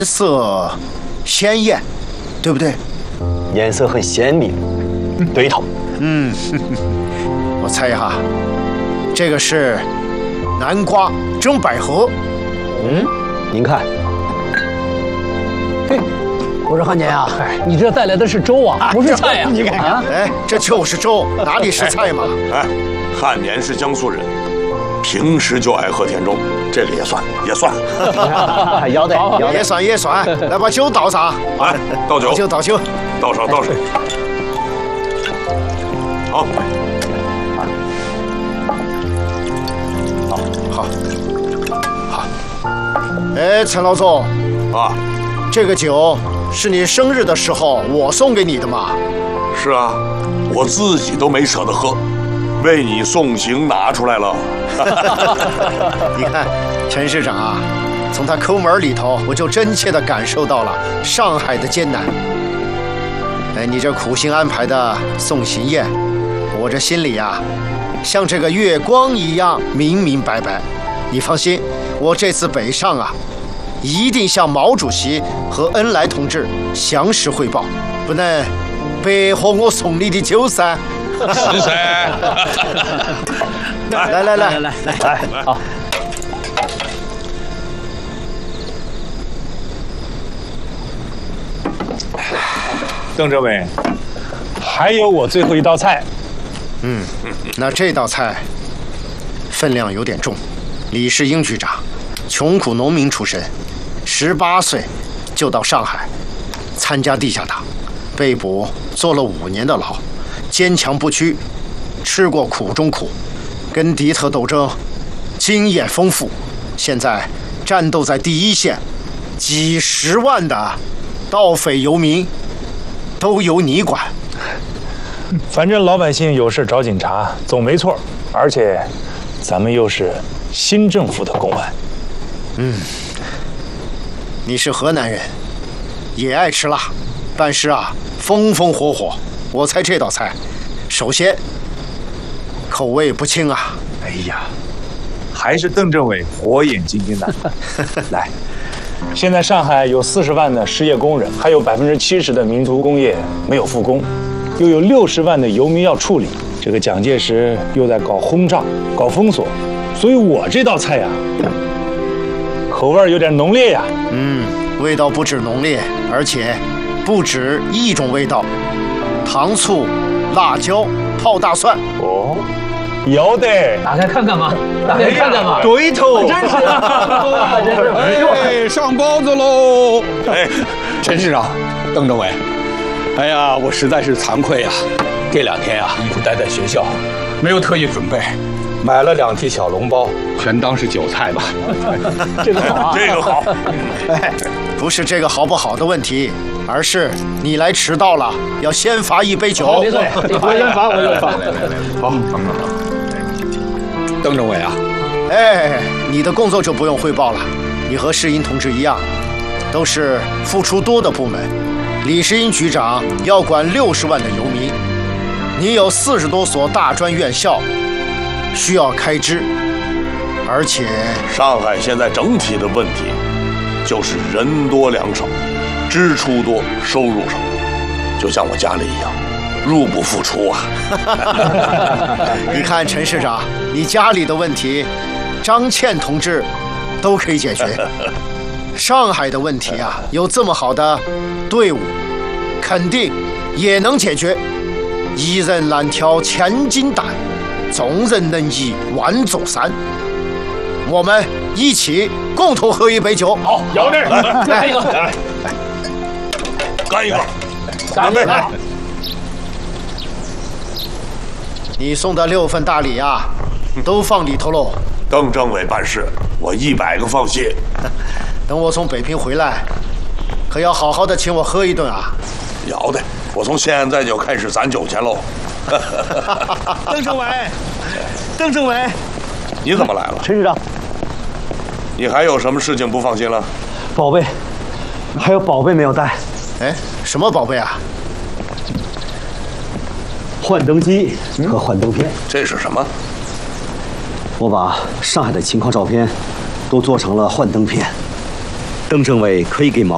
色鲜艳，对不对？ 颜色很鲜明，对头。 我猜一下，这个是南瓜蒸百合。 您看， 嘿，我说汉奸啊，你这带来的是粥啊，不是菜呀！ 你看看，哎，这就是粥，哪里是菜嘛？ 哎，汉年是江苏人，平时就爱喝甜粥，这个也算。 要得， 也算，来把酒倒上。 来，倒酒， 倒酒， 倒上。好， 好。哎，陈老总啊， 这个酒是你生日的时候我送给你的嘛？ 是啊，我自己都没舍得喝，为你送行拿出来了。 你看，陈市长啊，从他抠门里头，我就真切地感受到了上海的艰难。哎，你这苦心安排的送行宴，我这心里啊，像这个月光一样明明白白。你放心，我这次北上啊，一定向毛主席和恩来同志详实汇报，不能白喝我送你的酒噻。 是噻。 来， 好。 邓政委，还有我最后一道菜。 那这道菜分量有点重。李世英局长，穷苦农民出身，18岁就到上海参加地下党，被捕坐了5年的牢，坚强不屈，吃过苦中苦，跟敌特斗争经验丰富，现在战斗在第一线，几十万的盗匪游民都由你管。 反正老百姓有事找警察总没错，而且咱们又是新政府的公安。 你是河南人，也爱吃辣，办事啊风风火火。我猜这道菜，首先口味不轻啊。 哎呀，还是邓政委火眼金睛的。来，现在上海有40万的失业工人，还有70%的民族工业没有复工，又有60万的游民要处理。这个蒋介石又在搞轰炸、搞封锁，所以我这道菜呀，口味有点浓烈呀。 味道不止浓烈，而且不止一种味道，糖醋、辣椒、泡大蒜。 哦，有的。 打开看看嘛， 对头， 真是啊，真是。 哎，上包子喽！ 哎， 陈市长，邓政委，哎呀，我实在是惭愧啊，这2天啊，一直待在学校，没有特意准备，买了2屉小笼包，全当是韭菜吧。 这个好啊， 这个好。 哎，不是这个好不好的问题，而是你来迟到了，要先罚1杯酒。 没错，我先罚。 好，邓政委啊， 哎，你的工作就不用汇报了，你和世英同志一样，都是付出多的部门。李世英局长要管60万的游民，你有40多所大专院校需要开支，而且上海现在整体的问题就是人多粮少，支出多，收入少，就像我家里一样，入不敷出啊。 你看陈市长，你家里的问题，张倩同志都可以解决。上海的问题啊，有这么好的队伍，肯定也能解决。一人难挑千斤担，众人能移万座山。我们一起共同喝一杯酒。 好，有的，来一个，来，干一个，干杯！来， 你送的6份大礼啊，都放里头喽。 邓政委办事，我100个放心。 等我从北平回来，可要好好的请我喝一顿啊！ 要的，我从现在就开始攒酒钱喽。 邓政委， 你怎么来了？ 陈市长， 你还有什么事情不放心了？ 宝贝，还有宝贝没有带。 哎，什么宝贝啊？ 幻灯机和幻灯片。 这是什么？ 我把上海的情况照片都做成了幻灯片，邓政委可以给毛